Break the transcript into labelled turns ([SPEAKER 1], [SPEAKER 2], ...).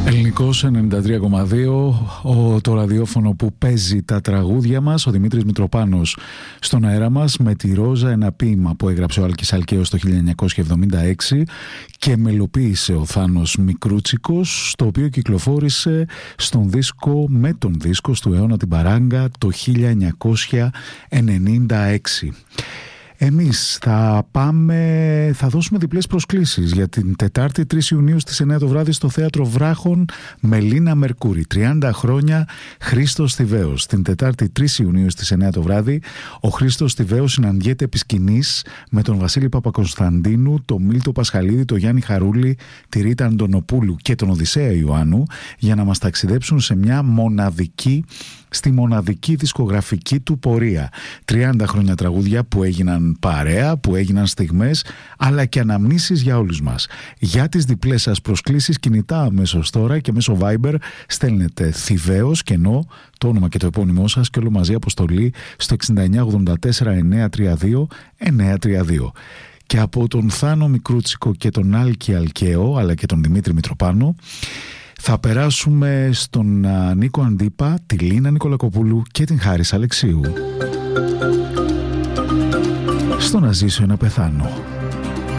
[SPEAKER 1] Ελληνικός 93,2, το ραδιόφωνο που παίζει τα τραγούδια μας. Ο Δημήτρης Μητροπάνος στον αέρα μας με τη Ρόζα, ένα ποίημα που έγραψε ο Άλκης Αλκαίος το 1976 και μελοποίησε ο Θάνος Μικρούτσικος, το οποίο κυκλοφόρησε στον δίσκο με τον δίσκο του αιώνα την Παράγκα το 1996. Εμείς θα δώσουμε διπλές προσκλήσεις για την Τετάρτη 3 Ιουνίου στις 9 το βράδυ στο Θέατρο Βράχων με Λίνα Μερκούρη. 30 χρόνια Χρήστος Θηβαίος. Την Τετάρτη 3 Ιουνίου στις 9 το βράδυ ο Χρήστος Θηβαίος συναντιέται επί σκηνής με τον Βασίλη Παπακωνσταντίνου, τον Μίλτο Πασχαλίδη, τον Γιάννη Χαρούλη, τη Ρίτα Αντωνοπούλου και τον Οδυσσέα Ιωάννου για να μας ταξιδέψουν σε μια στη μοναδική δισκογραφική του πορεία. 30 χρόνια τραγούδια που έγιναν παρέα, που έγιναν στιγμές, αλλά και αναμνήσεις για όλους μας. Για τις διπλές σας προσκλήσεις κινητά αμέσως τώρα και μέσω Viber στέλνετε Θηβαίος, κενό, το όνομα και το επώνυμό σας και όλο μαζί αποστολή στο 6984 932 932. Και από τον Θάνο Μικρούτσικο και τον Άλκη Αλκαίο, αλλά και τον Δημήτρη Μητροπάνο, θα περάσουμε στον Νίκο Αντίπα, τη Λίνα Νικολακοπούλου και την Χάρις Αλεξίου. Στο να ζήσω ή να πεθάνω.